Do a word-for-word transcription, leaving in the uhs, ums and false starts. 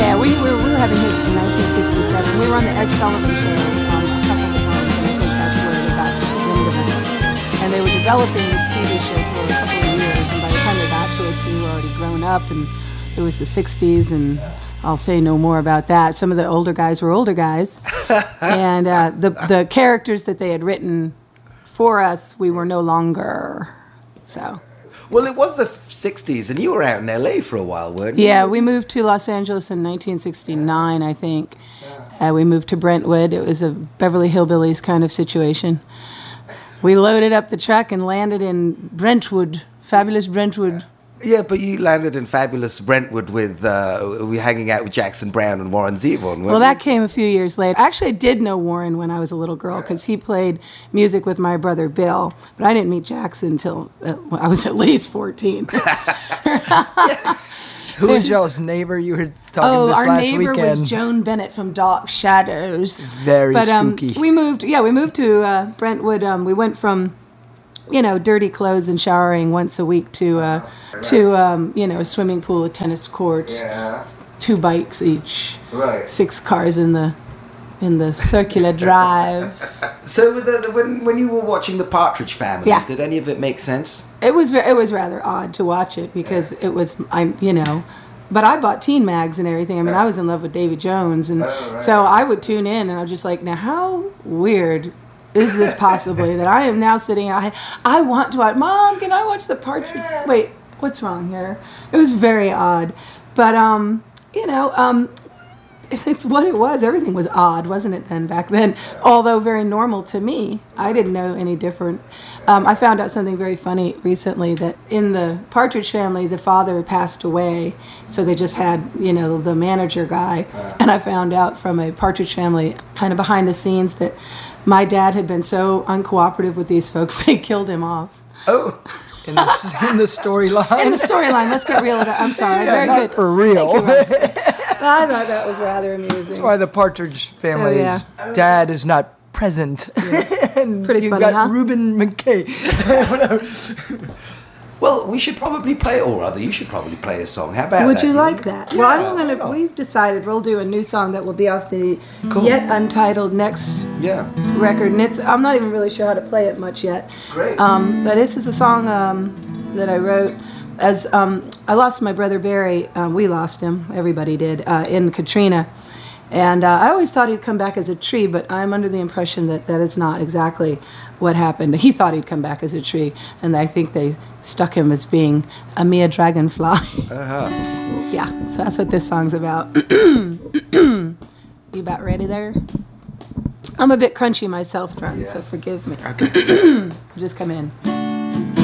Yeah, we were, we were having hits in nineteen sixty-seven. We were on the Ed Sullivan Show um, a couple of times, and I think that's where they got wind of us. And they were developing this T V show for a couple of years, and by the time they got to us, we were already grown up, and it was the sixties, and I'll say no more about that. Some of the older guys were older guys, and uh, the the characters that they had written for us, we were no longer, so... Well, it was the sixties, and you were out in L A for a while, weren't you? Yeah, we moved to Los Angeles in nineteen sixty-nine, I think. Uh, we moved to Brentwood. It was a Beverly Hillbillies kind of situation. We loaded up the truck and landed in Brentwood, fabulous Brentwood. Yeah, but you landed in fabulous Brentwood with, uh, we were hanging out with Jackson Browne and Warren Zevon, weren't Well, we? that came a few years later. Actually, I did know Warren when I was a little girl because he played music with my brother Bill, but I didn't meet Jackson until uh, I was at least fourteen. Who was y'all's neighbor? You were talking Oh, this our last neighbor weekend. was Joan Bennett from Dark Shadows. Very but, um, spooky. We moved, yeah, we moved to uh, Brentwood. Um, we went from, you know, dirty clothes and showering once a week to, uh, to um, you know, a swimming pool, a tennis court, Yeah. two bikes each, Right. six cars in the in the circular drive. So the, the, when, when you were watching The Partridge Family, Yeah. did any of it make sense? It was ve- it was rather odd to watch it because it was I'm you know, but I bought teen mags and everything. I mean, I was in love with Davy Jones, and so I would tune in, and I was just like, now how weird is this possibly that I am now sitting? I I want to watch. Mom, can I watch The Partridge? Wait, what's wrong here? It was very odd, but um, you know um. It's what it was. Everything was odd, wasn't it, then, back then? Although very normal to me. I didn't know any different. Um, I found out something very funny recently, that in the Partridge Family, the father passed away, so they just had, you know, the manager guy. And I found out from a Partridge Family, kind of behind the scenes, that my dad had been so uncooperative with these folks, they killed him off. Oh. in the, in the storyline. In the storyline, let's get real. I'm sorry. Yeah, Very not good. for real. Thank you, Russ. I thought that was rather amusing. That's why the Partridge Family's yeah. dad is not present. And Pretty you funny, got huh? Reuben McKay. Well, we should probably play, or rather, you should probably play a song. How about Would that? you like that? Well, I'm Yeah. gonna. We've decided we'll do a new song that will be off the Cool. yet untitled next Yeah. record, and it's. I'm not even really sure how to play it much yet. Great. Um, but this is a song um, that I wrote as um, I lost my brother Barry. Um, we lost him. Everybody did uh, in Katrina, and uh, I always thought he'd come back as a tree, but I'm under the impression that that is not exactly what happened. He thought he'd come back as a tree, and I think they stuck him as being a mere dragonfly. Uh-huh. Yeah, so that's what this song's about. You about ready there? I'm a bit crunchy myself, Trent, so Yes. forgive me. Just come in.